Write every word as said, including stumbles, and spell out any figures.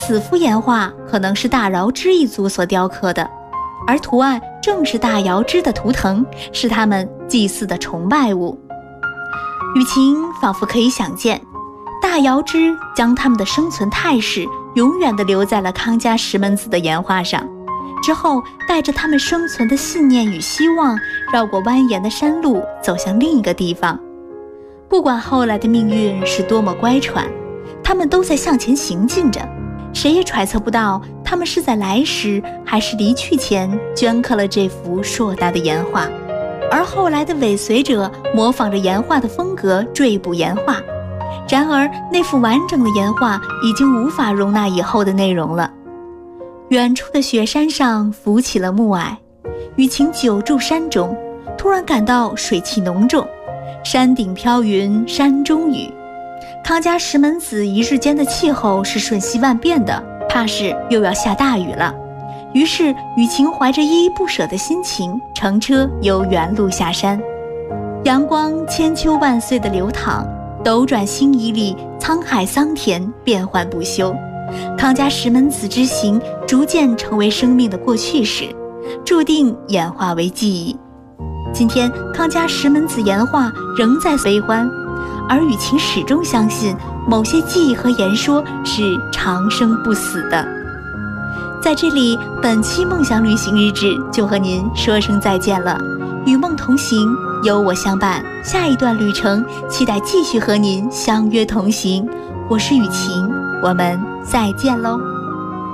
此幅岩画可能是大尧之一族所雕刻的，而图案正是大尧之的图腾，是他们祭祀的崇拜物。雨晴仿佛可以想见，大尧之将他们的生存态势永远地留在了康家石门子的岩画上，之后带着他们生存的信念与希望，绕过蜿蜒的山路，走向另一个地方。不管后来的命运是多么乖舛，他们都在向前行进着，谁也揣测不到他们是在来时还是离去前镌刻了这幅硕大的岩画。而后来的尾随者模仿着岩画的风格缀补岩画，然而那幅完整的岩画已经无法容纳以后的内容了。远处的雪山上浮起了暮霭，雨晴久住山中，突然感到水气浓重，山顶飘云，山中雨。康家石门子一日间的气候是瞬息万变的，怕是又要下大雨了。于是雨晴怀着依依不舍的心情，乘车由原路下山。阳光千秋万岁的流淌，斗转星移里沧海桑田，变幻不休。康家石门子之行逐渐成为生命的过去式，注定演化为记忆。今天康家石门子岩画仍在悲欢，而雨晴始终相信某些记忆和言说是长生不死的。在这里，本期梦想旅行日志就和您说声再见了。与梦同行，有我相伴，下一段旅程期待继续和您相约同行。我是雨晴，我们再见喽。